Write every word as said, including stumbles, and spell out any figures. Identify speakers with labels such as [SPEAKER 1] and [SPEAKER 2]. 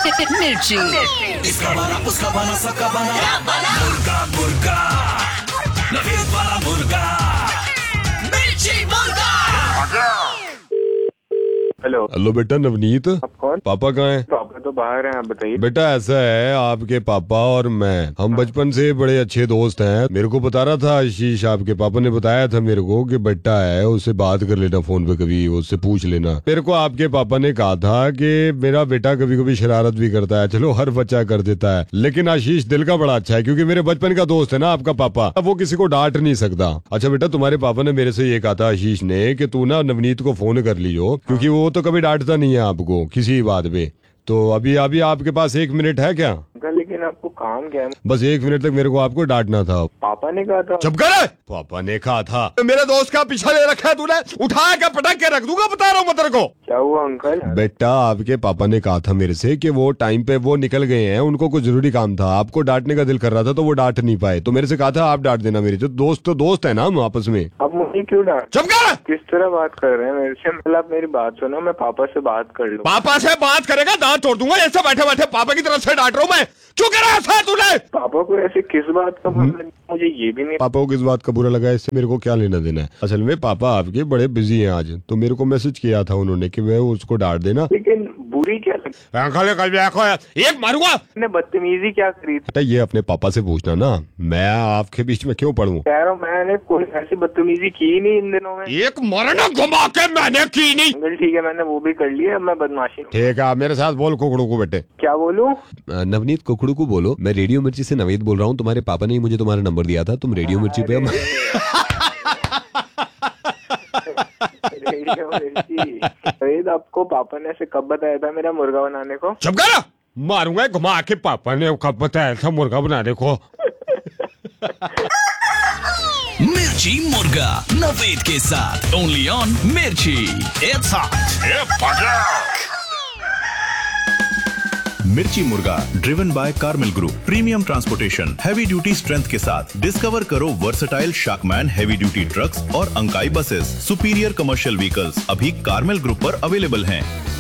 [SPEAKER 1] मिर्ची।
[SPEAKER 2] इसका बना उसका बना सबका बना मुर्गा मुर्गा नवीद वाला मुर्गा मिर्ची मुर्गा।
[SPEAKER 3] हेलो
[SPEAKER 4] हेलो बेटा नवनीत,
[SPEAKER 3] आप कौन?
[SPEAKER 4] पापा कहाँ हैं?
[SPEAKER 3] पापा तो बाहर हैं, आप बताइए।
[SPEAKER 4] बेटा ऐसा है, आपके पापा और मैं हम बचपन से बड़े अच्छे दोस्त हैं। मेरे को बता रहा था आशीष, आपके पापा ने बताया था मेरे को कि बेटा है, उससे बात कर लेना फोन पे, कभी उससे पूछ लेना। मेरे को आपके पापा ने कहा था कि मेरा बेटा कभी कभी शरारत भी करता है, चलो हर बच्चा कर देता है, लेकिन आशीष दिल का बड़ा अच्छा है, क्योंकि मेरे बचपन का दोस्त है ना आपका पापा, वो किसी को डांट नहीं सकता। अच्छा बेटा, तुम्हारे पापा ने मेरे से ये कहा था आशीष ने कि तू ना नवनीत को फोन कर लियो, क्योंकि वो तो कभी डांटता नहीं है आपको किसी बात पे। तो अभी अभी आपके पास एक मिनट है क्या?
[SPEAKER 3] लेकिन आपको काम क्या है?
[SPEAKER 4] बस एक मिनट तक मेरे को आपको डांटना था।
[SPEAKER 3] पापा ने कहा था।
[SPEAKER 4] चुप कर। पापा ने कहा था? मेरे दोस्त का पीछा ले रखा है तूने, उठा के पटक के रख दूंगा, बता रहा हूँ मैं तेरे को।
[SPEAKER 3] क्या हुआ अंकल?
[SPEAKER 4] बेटा आपके पापा ने कहा था मेरे से कि वो टाइम पे वो निकल गए हैं, उनको कुछ जरूरी काम था, आपको डांटने का दिल कर रहा था तो वो डांट नहीं पाए, तो मेरे से कहा था आप डांट देना। मेरी तो दोस्त तो दोस्त है ना हम आपस में।
[SPEAKER 3] अब मुझे क्यों डांट?
[SPEAKER 4] चुप कर।
[SPEAKER 3] किस तरह बात कर रहे हैं मेरे से? मतलब आप मेरी बात सुनो, मैं पापा से बात कर लूँ।
[SPEAKER 4] पापा से बात करेगा दांत तोड़ दूंगा, ऐसे बैठे बैठे पापा की तरफ से डांट रहा हूँ मैं। क्यों कर रहा था तूने?
[SPEAKER 3] पापा को ऐसे किस बात का मतलब, मुझे ये भी नहीं।
[SPEAKER 4] पापा को किस बात का बुरा लगा, इससे मेरे को क्या लेना देना है? असल में पापा आपके बड़े बिजी हैं आज, तो मेरे को मैसेज किया था उन्होंने कि वह उसको डांट देना।
[SPEAKER 3] लेकिन बुरी क्या लगी?
[SPEAKER 4] एक मारूंगा।
[SPEAKER 3] मैंने बदतमीजी क्या करी थी?
[SPEAKER 4] बेटा ये अपने पापा से पूछना ना, मैं आपके बीच में क्यों पढ़ूं?
[SPEAKER 3] कह रहा हूँ मैंने कोई ऐसी बदतमीजी की नहीं इन दिनों में।
[SPEAKER 4] एक मरना घुमा के मैंने की नहीं।
[SPEAKER 3] अंकल ठीक है, मैंने वो भी कर लिया, अब मैं बदमाशी।
[SPEAKER 4] ठीक है, आप मेरे साथ बोल कुकड़ू को। बेटे
[SPEAKER 3] क्या बोलूं?
[SPEAKER 4] नवनीत कुकड़ू को बोलो, मैं रेडियो मिर्ची से नवनीत बोल रहा हूँ, तुम्हारे पापा ने मुझे तुम्हारा नंबर दिया था, तुम रेडियो मिर्ची पे।
[SPEAKER 3] रेडियो मिर्ची आपको पापा ने ऐसे कब बताया था मेरा मुर्गा बनाने को?
[SPEAKER 4] चुप कर। मारूंगा घुमा के, पापा ने कब बताया था मुर्गा बनाने को?
[SPEAKER 2] मिर्ची मुर्गा नवीद के साथ ओनली ऑन मिर्ची। It's hot.
[SPEAKER 5] मिर्ची मुर्गा driven by Carmel group, premium transportation, heavy duty strength के साथ। डिस्कवर करो वर्सेटाइल शाकमैन हैवी ड्यूटी ट्रक्स और Ankai buses, superior commercial vehicles अभी कार्मेल ग्रुप पर अवेलेबल हैं।